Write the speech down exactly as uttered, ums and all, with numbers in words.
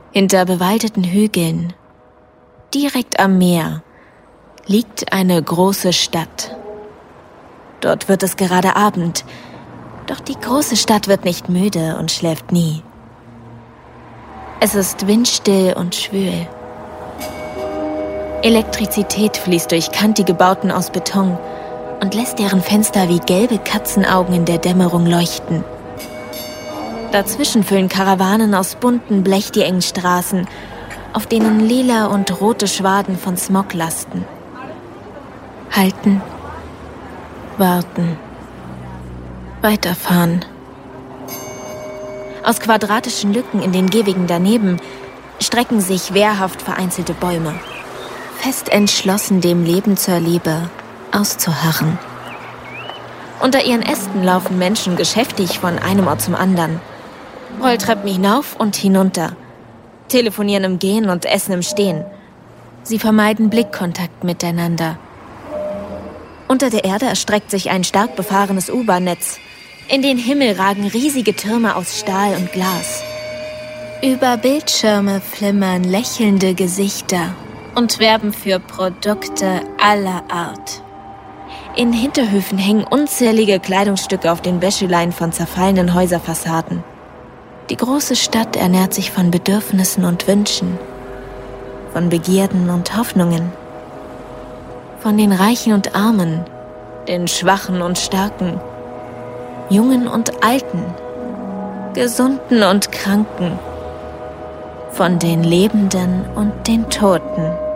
Hinter bewaldeten Hügeln, direkt am Meer, liegt eine große Stadt. Dort wird es gerade Abend, doch die große Stadt wird nicht müde und schläft nie. Es ist windstill und schwül. Elektrizität fließt durch kantige Bauten aus Beton und lässt deren Fenster wie gelbe Katzenaugen in der Dämmerung leuchten. Dazwischen füllen Karawanen aus bunten Blech die engen Straßen, auf denen lila und rote Schwaden von Smog lasten. Halten, warten, weiterfahren. Aus quadratischen Lücken in den Gehwegen daneben strecken sich wehrhaft vereinzelte Bäume, fest entschlossen, dem Leben zur Liebe auszuharren. Unter ihren Ästen laufen Menschen geschäftig von einem Ort zum anderen. Rolltreppen hinauf und hinunter, telefonieren im Gehen und essen im Stehen. Sie vermeiden Blickkontakt miteinander. Unter der Erde erstreckt sich ein stark befahrenes U-Bahn-Netz. In den Himmel ragen riesige Türme aus Stahl und Glas. Über Bildschirme flimmern lächelnde Gesichter und werben für Produkte aller Art. In Hinterhöfen hängen unzählige Kleidungsstücke auf den Wäscheleinen von zerfallenen Häuserfassaden. Die große Stadt ernährt sich von Bedürfnissen und Wünschen, von Begierden und Hoffnungen, von den Reichen und Armen, den Schwachen und Starken, Jungen und Alten, Gesunden und Kranken, von den Lebenden und den Toten.